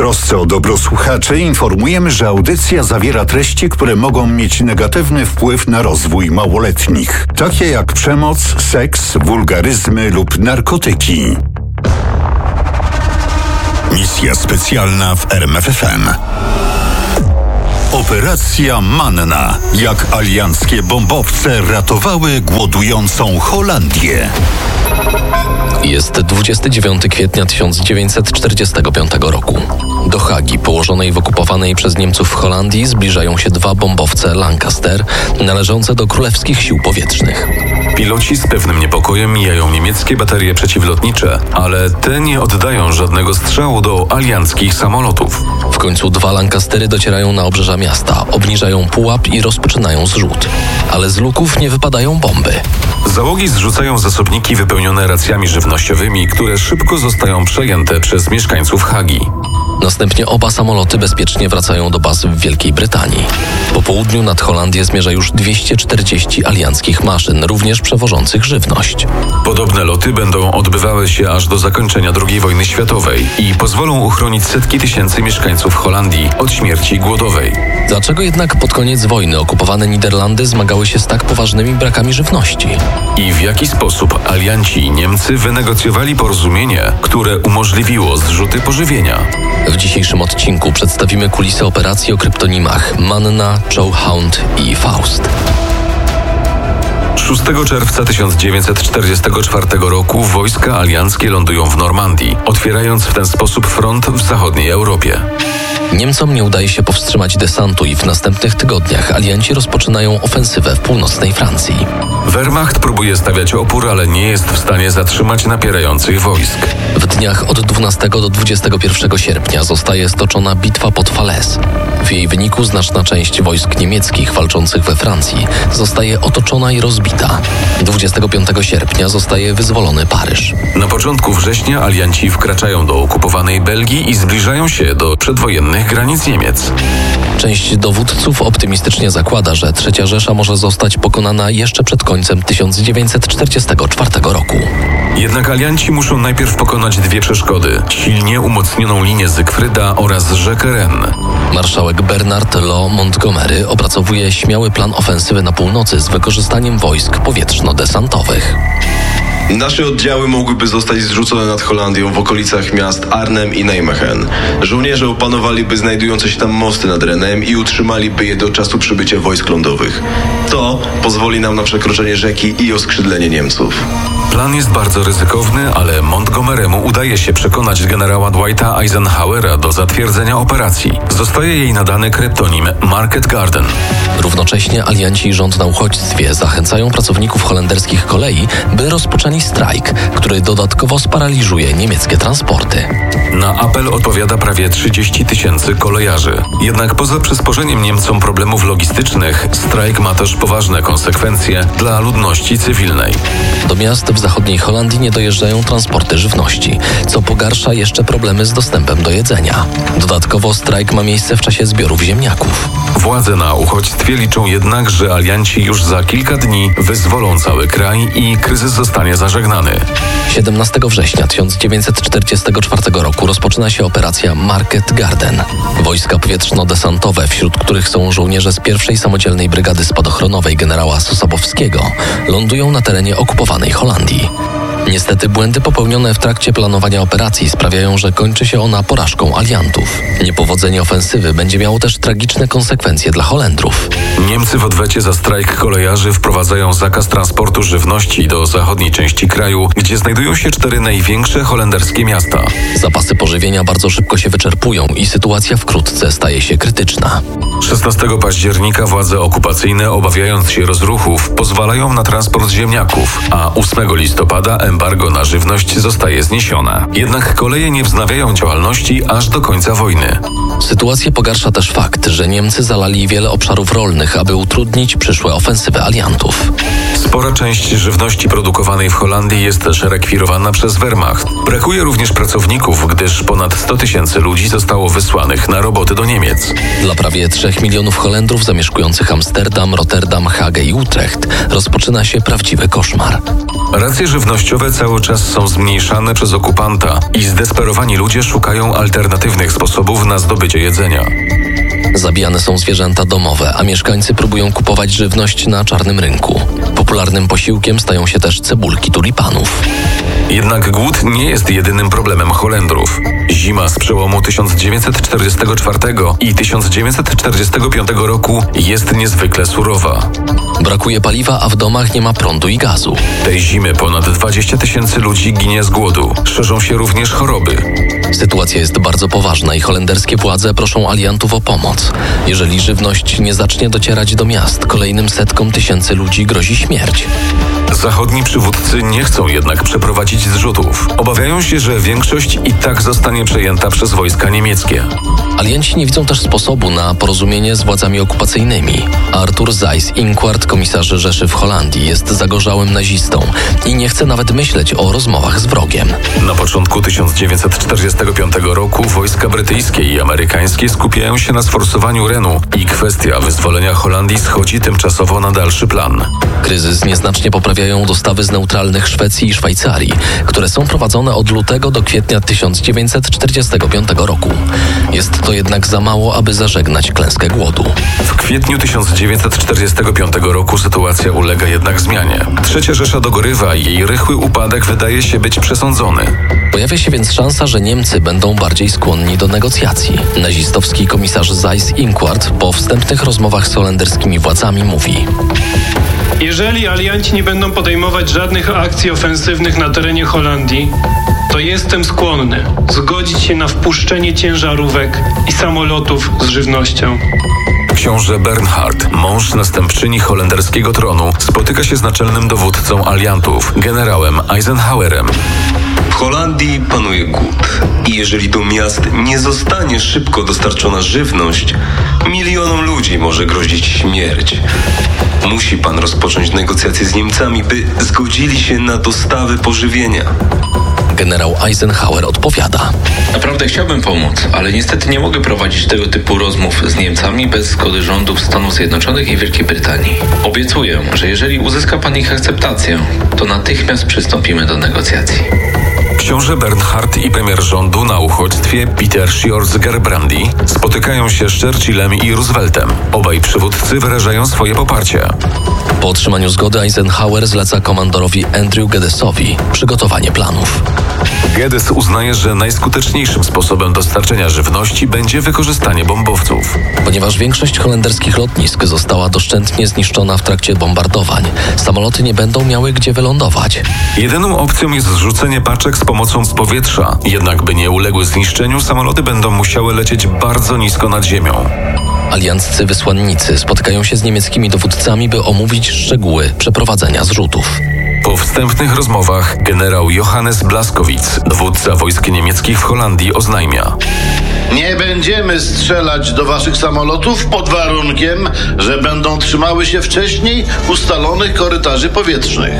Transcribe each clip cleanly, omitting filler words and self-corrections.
trosce o dobro słuchaczy informujemy, że audycja zawiera treści, które mogą mieć negatywny wpływ na rozwój małoletnich, takie jak przemoc, seks, wulgaryzmy lub narkotyki. Misja specjalna w RMFFM. Operacja Manna. Jak alianckie bombowce ratowały głodującą Holandię. Jest 29 kwietnia 1945 roku. Do Hagi, położonej w okupowanej przez Niemców Holandii, zbliżają się dwa bombowce Lancaster należące do Królewskich Sił Powietrznych. Piloci z pewnym niepokojem mijają niemieckie baterie przeciwlotnicze, ale te nie oddają żadnego strzału do alianckich samolotów. W końcu dwa Lancastery docierają na obrzeża miasta, obniżają pułap i rozpoczynają zrzut. Ale z luków nie wypadają bomby. Załogi zrzucają zasobniki wypełnione racjami żywnościowymi, które szybko zostają przejęte przez mieszkańców Hagi. Następnie oba samoloty bezpiecznie wracają do baz w Wielkiej Brytanii. Po południu nad Holandię zmierza już 240 alianckich maszyn, również przewożących żywność. Podobne loty będą odbywały się aż do zakończenia II wojny światowej i pozwolą uchronić setki tysięcy mieszkańców Holandii od śmierci głodowej. Dlaczego jednak pod koniec wojny okupowane Niderlandy zmagały się z tak poważnymi brakami żywności? I w jaki sposób alianci i Niemcy wynegocjowali porozumienie, które umożliwiło zrzuty pożywienia? W dzisiejszym odcinku przedstawimy kulisy operacji o kryptonimach Manna, Chokehound i Faust. 6 czerwca 1944 roku wojska alianckie lądują w Normandii, otwierając w ten sposób front w zachodniej Europie. Niemcom nie udaje się powstrzymać desantu i w następnych tygodniach alianci rozpoczynają ofensywę w północnej Francji. Wehrmacht próbuje stawiać opór, ale nie jest w stanie zatrzymać napierających wojsk. W dniach od 12 do 21 sierpnia zostaje stoczona bitwa pod Falaise. W jej wyniku znaczna część wojsk niemieckich walczących we Francji zostaje otoczona i rozbita. 25 sierpnia zostaje wyzwolony Paryż. Na początku września alianci wkraczają do okupowanej Belgii i zbliżają się do przedwojennych granic Niemiec. Część dowódców optymistycznie zakłada, że III Rzesza może zostać pokonana jeszcze przed końcem 1944 roku. Jednak alianci muszą najpierw pokonać dwie przeszkody: silnie umocnioną linię Zygfryda oraz rzekę Ren. Marszałek Bernard Law Montgomery opracowuje śmiały plan ofensywy na północy z wykorzystaniem wojsk powietrzno-desantowych. Nasze oddziały mogłyby zostać zrzucone nad Holandią w okolicach miast Arnhem i Nijmegen. Żołnierze opanowaliby znajdujące się tam mosty nad Renem i utrzymaliby je do czasu przybycia wojsk lądowych. To pozwoli nam na przekroczenie rzeki i oskrzydlenie Niemców. Plan jest bardzo ryzykowny, ale Montgomery'emu udaje się przekonać generała Dwighta Eisenhowera do zatwierdzenia operacji. Zostaje jej nadany kryptonim Market Garden. Równocześnie alianci i rząd na uchodźstwie zachęcają pracowników holenderskich kolei, by rozpoczęli strajk, który dodatkowo sparaliżuje niemieckie transporty. Na apel odpowiada prawie 30 000 kolejarzy. Jednak poza przysporzeniem Niemcom problemów logistycznych, strajk ma też poważne konsekwencje dla ludności cywilnej. Do miast w zachodniej Holandii nie dojeżdżają transporty żywności, co pogarsza jeszcze problemy z dostępem do jedzenia. Dodatkowo strajk ma miejsce w czasie zbiorów ziemniaków. Władze na uchodźstwie liczą jednak, że alianci już za kilka dni wyzwolą cały kraj i kryzys zostanie zażegnany. 17 września 1944 roku rozpoczyna się operacja Market Garden. Wojska powietrzno-desantowe, wśród których są żołnierze z pierwszej samodzielnej brygady spadochronowej generała Sosabowskiego, lądują na terenie okupowanej Holandii. Niestety błędy popełnione w trakcie planowania operacji sprawiają, że kończy się ona porażką aliantów. Niepowodzenie ofensywy będzie miało też tragiczne konsekwencje dla Holendrów. Niemcy w odwecie za strajk kolejarzy wprowadzają zakaz transportu żywności do zachodniej części kraju, gdzie znajdują się 4 największe holenderskie miasta. Zapasy pożywienia bardzo szybko się wyczerpują i sytuacja wkrótce staje się krytyczna. 16 października władze okupacyjne, obawiając się rozruchów, pozwalają na transport ziemniaków, a 8 listopada embargo na żywność zostaje zniesione. Jednak koleje nie wznawiają działalności aż do końca wojny. Sytuację pogarsza też fakt, że Niemcy zalali wiele obszarów rolnych, aby utrudnić przyszłe ofensywy aliantów. Spora część żywności produkowanej w Holandii jest też rekwirowana przez Wehrmacht. Brakuje również pracowników, gdyż ponad 100 000 ludzi zostało wysłanych na roboty do Niemiec. Dla prawie 3 milionów Holendrów zamieszkujących Amsterdam, Rotterdam, Hagę i Utrecht rozpoczyna się prawdziwy koszmar. Racje żywnościowe cały czas są zmniejszane przez okupanta i zdesperowani ludzie szukają alternatywnych sposobów na zdobycie jedzenia. Zabijane są zwierzęta domowe, a mieszkańcy próbują kupować żywność na czarnym rynku. Popularnym posiłkiem stają się też cebulki tulipanów. Jednak głód nie jest jedynym problemem Holendrów. Zima z przełomu 1944 i 1945 roku jest niezwykle surowa. Brakuje paliwa, a w domach nie ma prądu i gazu. Tej zimy ponad 20 000 ludzi ginie z głodu. Szerzą się również choroby. Sytuacja jest bardzo poważna i holenderskie władze proszą aliantów o pomoc. Jeżeli żywność nie zacznie docierać do miast, kolejnym setkom tysięcy ludzi grozi śmierć. Zachodni przywódcy nie chcą jednak przeprowadzić zrzutów. Obawiają się, że większość i tak zostanie przejęta przez wojska niemieckie. Alianci nie widzą też sposobu na porozumienie z władzami okupacyjnymi. Arthur Seyss-Inquart, komisarz Rzeszy w Holandii, jest zagorzałym nazistą i nie chce nawet myśleć o rozmowach z wrogiem. Na początku 1945 roku wojska brytyjskie i amerykańskie skupiają się na sforsowaniu Renu i kwestia wyzwolenia Holandii schodzi tymczasowo na dalszy plan. Kryzys nieznacznie poprawiają dostawy z neutralnych Szwecji i Szwajcarii, które są prowadzone od lutego do kwietnia 1945 roku. Jest to jednak za mało, aby zażegnać klęskę głodu. W kwietniu 1945 roku sytuacja ulega jednak zmianie. Trzecia Rzesza dogorywa i jej rychły upadek wydaje się być przesądzony. Pojawia się więc szansa, że Niemcy będą bardziej skłonni do negocjacji. Nazistowski komisarz Seyss-Inquart po wstępnych rozmowach z holenderskimi władzami mówi: jeżeli alianci nie będą podejmować żadnych akcji ofensywnych na terenie Holandii, to jestem skłonny zgodzić się na wpuszczenie ciężarówek i samolotów z żywnością. Książę Bernhard, mąż następczyni holenderskiego tronu, spotyka się z naczelnym dowódcą aliantów, generałem Eisenhowerem. W Holandii panuje głód i jeżeli do miast nie zostanie szybko dostarczona żywność, milionom ludzi może grozić śmierć. Musi pan rozpocząć negocjacje z Niemcami, by zgodzili się na dostawy pożywienia. Generał Eisenhower odpowiada: naprawdę chciałbym pomóc, ale niestety nie mogę prowadzić tego typu rozmów z Niemcami bez zgody rządów Stanów Zjednoczonych i Wielkiej Brytanii. Obiecuję, że jeżeli uzyska pan ich akceptację, to natychmiast przystąpimy do negocjacji. Książę Bernhard i premier rządu na uchodźstwie Peter Schjorz-Gerbrandy spotykają się z Churchillem i Rooseveltem. Obaj przywódcy wyrażają swoje poparcie. Po otrzymaniu zgody Eisenhower zleca komandorowi Andrew Geddesowi przygotowanie planów. Geddes uznaje, że najskuteczniejszym sposobem dostarczenia żywności będzie wykorzystanie bombowców. Ponieważ większość holenderskich lotnisk została doszczętnie zniszczona w trakcie bombardowań, samoloty nie będą miały gdzie wylądować. Jedyną opcją jest zrzucenie paczek z pomocą z powietrza. Jednak by nie uległy zniszczeniu, samoloty będą musiały lecieć bardzo nisko nad ziemią. Alianccy wysłannicy spotykają się z niemieckimi dowódcami, by omówić szczegóły przeprowadzenia zrzutów. Po wstępnych rozmowach generał Johannes Blaskowitz, dowódca wojsk niemieckich w Holandii, oznajmia: nie będziemy strzelać do waszych samolotów pod warunkiem, że będą trzymały się wcześniej ustalonych korytarzy powietrznych.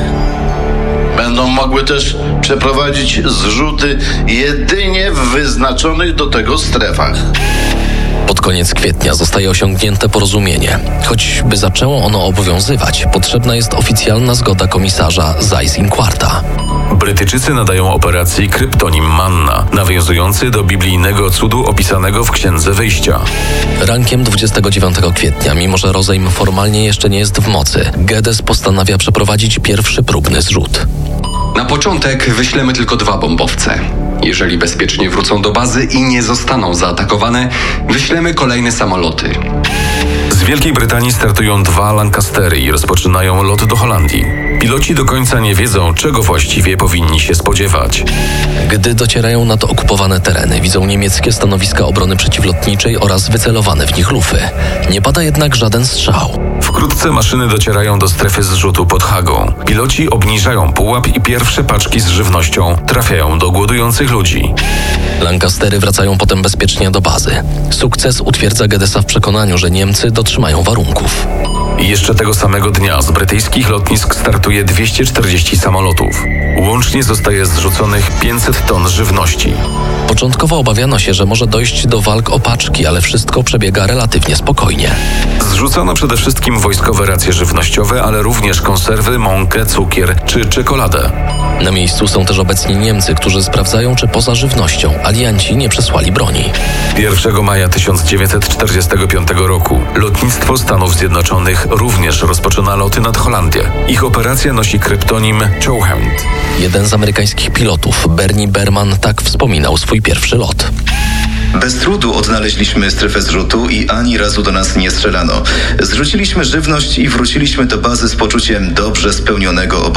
Będą mogły też przeprowadzić zrzuty jedynie w wyznaczonych do tego strefach. Pod koniec kwietnia zostaje osiągnięte porozumienie. Choćby zaczęło ono obowiązywać, potrzebna jest oficjalna zgoda komisarza Seyss-Inquarta. Brytyjczycy nadają operacji kryptonim Manna, nawiązujący do biblijnego cudu opisanego w Księdze Wyjścia. Rankiem 29 kwietnia, mimo że rozejm formalnie jeszcze nie jest w mocy, Geddes postanawia przeprowadzić pierwszy próbny zrzut. Na początek wyślemy tylko 2 bombowce. Jeżeli bezpiecznie wrócą do bazy i nie zostaną zaatakowane, wyślemy kolejne samoloty. Z Wielkiej Brytanii startują 2 Lancastery i rozpoczynają lot do Holandii. Piloci do końca nie wiedzą, czego właściwie powinni się spodziewać. Gdy docierają nad okupowane tereny, widzą niemieckie stanowiska obrony przeciwlotniczej oraz wycelowane w nich lufy. Nie pada jednak żaden strzał. Wkrótce maszyny docierają do strefy zrzutu pod Hagą. Piloci obniżają pułap i pierwsze paczki z żywnością trafiają do głodujących ludzi. Lancastery wracają potem bezpiecznie do bazy. Sukces utwierdza Geddesa w przekonaniu, że Niemcy dotrzymają warunków. I jeszcze tego samego dnia z brytyjskich lotnisk startuje startuje 240 samolotów. Łącznie zostaje zrzuconych 500 ton żywności. Początkowo obawiano się, że może dojść do walk o paczki, ale wszystko przebiega relatywnie spokojnie. Zrzucano przede wszystkim wojskowe racje żywnościowe, ale również konserwy, mąkę, cukier czy czekoladę. Na miejscu są też obecni Niemcy, którzy sprawdzają, czy poza żywnością alianci nie przesłali broni. 1 maja 1945 roku lotnictwo Stanów Zjednoczonych również rozpoczyna loty nad Holandię. Ich operacja nosi kryptonim Chowhound. Jeden z amerykańskich pilotów, Bernie Berman, tak wspominał swój pierwszy lot. Bez trudu odnaleźliśmy strefę zrzutu i ani razu do nas nie strzelano. Zrzuciliśmy żywność i wróciliśmy do bazy z poczuciem dobrze spełnionego obowiązku.